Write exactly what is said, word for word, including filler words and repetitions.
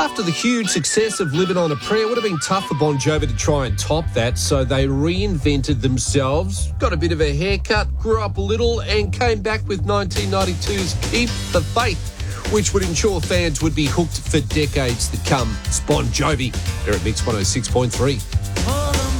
After the huge success of Living on a Prayer, it would have been tough for Bon Jovi to try and top that, so they reinvented themselves, got a bit of a haircut, grew up a little, and came back with nineteen ninety-two's Keep the Faith, which would ensure fans would be hooked for decades to come. It's Bon Jovi. They're at Mix one oh six point three.